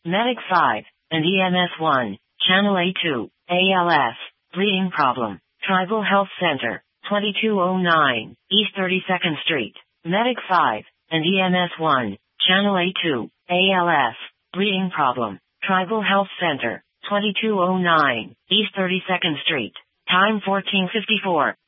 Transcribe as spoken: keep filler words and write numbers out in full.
Medic five, and E M S one, Channel A two, A L S, bleeding problem, Tribal Health Center, twenty-two oh nine, East thirty-second Street. Medic five, and E M S one, Channel A two, A L S, bleeding problem, Tribal Health Center, twenty-two oh nine, East thirty-second Street. Time fourteen fifty-four.